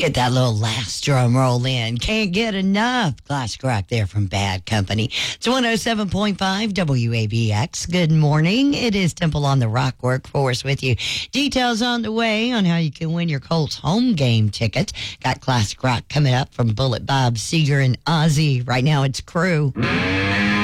Get that little last drum roll in. Can't get enough. Classic rock there from Bad Company. It's 107.5 WABX. Good morning. It is Temple on the Rock Workforce with you. Details on the way on how you can win your Colts home game ticket. Got classic rock coming up from Bullet Bob Seger and Ozzy. Right now it's Crew.